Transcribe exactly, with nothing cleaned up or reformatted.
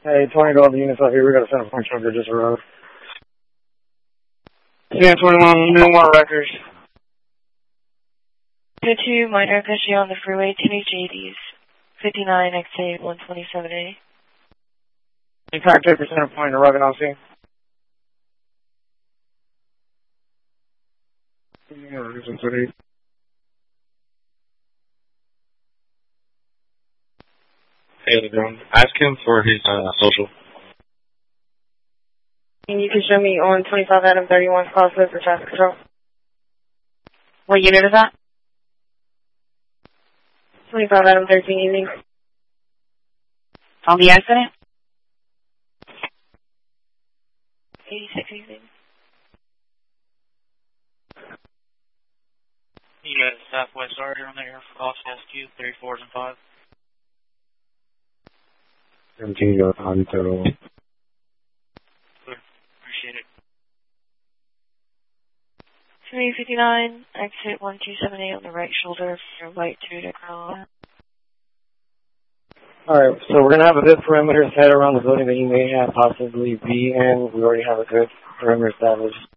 Hey, twenty to all the units out here. We got a center point truck that just arrived. ten twenty-one, no more records. Go to minor cushion on the freeway to New J Ds. fifty-nine, exit one twenty-seven A. You contact your center point arriving on scene. Hey, LeBron, ask him for his uh, social. And you can show me on twenty-five Adam thirty-one crossroad for traffic control. What unit is that? twenty-five Adam thirteen evening. On the accident? eighty-six evening. You got Southwest Sergeant on there for cross S Q, three fours and five. seventeen, go on to... Appreciate it. three fifty-nine, exit one two seven eight on the right shoulder for light two to Colorado. Alright, so we're going to have a good perimeter set around the building that you may have possibly be in. We already have a good perimeter established.